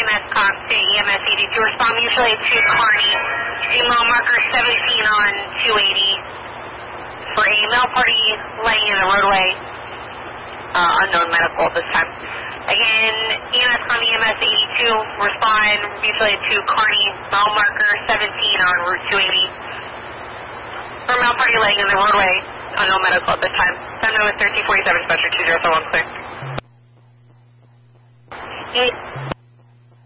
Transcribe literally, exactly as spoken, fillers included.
S Cox to E M S eighty-two. Respond mutually to Kearney. See mile marker seventeen on two eighty for a male party laying in the roadway. Uh, unknown medical at this time. Again, E M S on E M S eighty-two. Respond mutually to Kearney. Mile marker seventeen on Route two eighty. For a male party laying in the roadway. Unknown medical at this time. Send with thirteen forty-seven, Special two zero four one, clear. Eight.